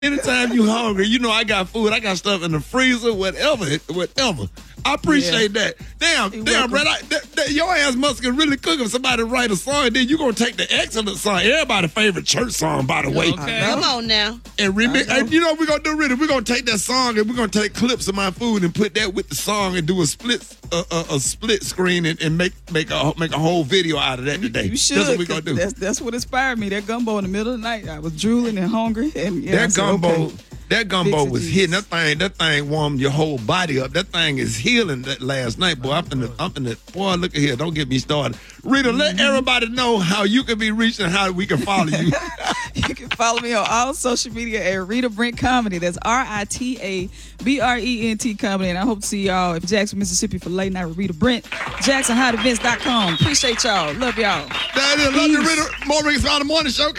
Anytime you hungry, you know I got food. I got stuff in the freezer, whatever. I appreciate that. Damn, Brad, your ass must get really cook if somebody write a song, and then you gonna take the excellent song, everybody's favorite church song, by the way. Okay. Come on now. And remix, and you know what we're gonna do, really? We're gonna take that song and we're gonna take clips of my food and put that with the song and do a split screen and make a whole video out of that today. You should. That's what we're gonna do. That's what inspired me. That gumbo in the middle of the night. I was drooling and hungry, and That gumbo was hitting. That thing warmed your whole body up. That thing is healing. That last night, boy. I'm in the boy. Look at here. Don't get me started. Rita, let everybody know how you can be reached and how we can follow you. You can follow me on all social media at Rita Brent Comedy. That's RITABRENT Comedy. And I hope to see y'all in Jackson, Mississippi for Late Night with Rita Brent. JacksonHotEvents.com. Appreciate y'all. Love y'all. That is. Love you, Rita. More Rings on the Morning Show.